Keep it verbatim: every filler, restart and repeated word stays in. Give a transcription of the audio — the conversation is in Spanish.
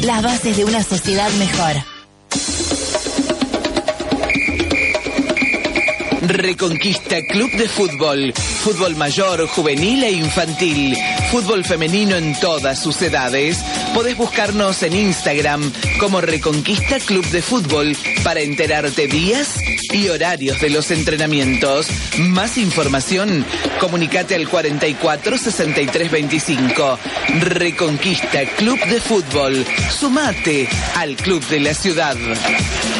las bases de una sociedad mejor. Reconquista Club de Fútbol. Fútbol mayor, juvenil e infantil. Fútbol femenino en todas sus edades. Podés buscarnos en Instagram como Reconquista Club de Fútbol para enterarte días y horarios de los entrenamientos. Más información, comunicate al cuarenta y cuatro, sesenta y tres, veinticinco. Reconquista Club de Fútbol. Sumate al Club de la Ciudad.